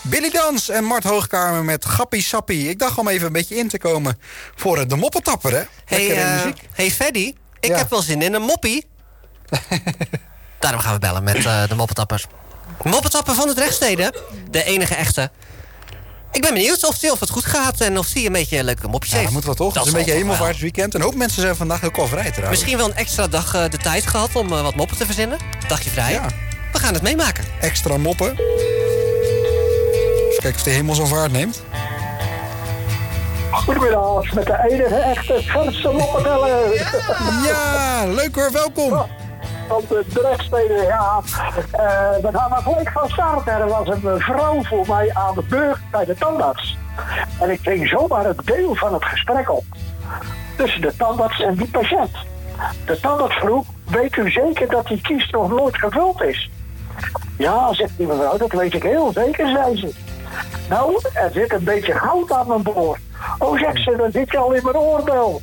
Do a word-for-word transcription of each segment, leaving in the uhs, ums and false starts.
Billy Dans en Mart Hoogkamer met Gappie Sappie. Ik dacht om even een beetje in te komen voor de moppetapper, hè? Hey, uh, muziek. Hey Freddy, ik ja. heb wel zin in een moppie. Daarom gaan we bellen met uh, de moppetappers. Moppetapper van het Rechtsteden, de enige echte. Ik ben benieuwd of, of het goed gaat en of hij een beetje leuke mopjes ja, heeft. Dat moet wel toch? Het is een beetje hemelvaartsweekend. Een hoop mensen zijn vandaag ook al vrij trouwens. Misschien wel een extra dag uh, de tijd gehad om uh, wat moppen te verzinnen. Dagje vrij. Ja. We gaan het meemaken. Extra moppen. Even kijken of de hemel zo'n vaart neemt. Goedemiddag, met de enige echte verse moppeteller. Ja, leuk hoor, welkom. Van de Drechtsteden, ja. Uh, we gaan maar gelijk van start. Er was een vrouw voor mij aan de beurt bij de tandarts. En ik ving zomaar het deel van het gesprek op. Tussen de tandarts en die patiënt. De tandarts vroeg, weet u zeker dat die kies nog nooit gevuld is? Ja, zegt die mevrouw, dat weet ik heel zeker, zei ze. Nou, er zit een beetje goud aan mijn boor. Oh, zegt ze, dan zit je al in mijn oorbel.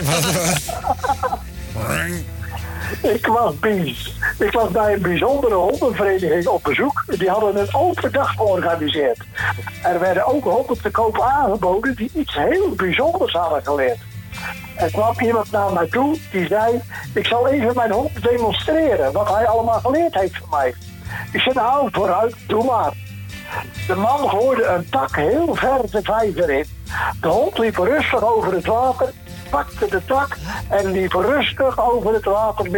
Ik was, bij, ik was bij een bijzondere hondenvereniging op bezoek. Die hadden een open dag georganiseerd. Er werden ook honden te koop aangeboden die iets heel bijzonders hadden geleerd. Er kwam iemand naar mij toe die zei, ik zal even mijn hond demonstreren wat hij allemaal geleerd heeft van mij. Ik zei, nou vooruit, doe maar. De man gooide een tak heel ver de vijver in. De hond liep rustig over het water, pakte de tak en liep rustig over het water